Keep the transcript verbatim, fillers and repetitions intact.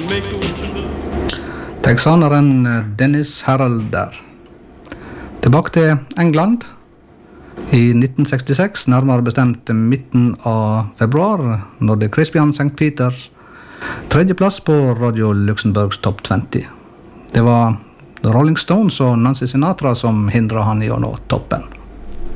Texaneren Dennis Harold der. Tilbake til England. I nitten sekstiseks, nærmere bestemt midten av februar, nådde Crispian Sankt Peter tredje plass på Radio Luxembourgs Top twenty. Det var Rolling Stones og Nancy Sinatra som hindret han i å nå toppen.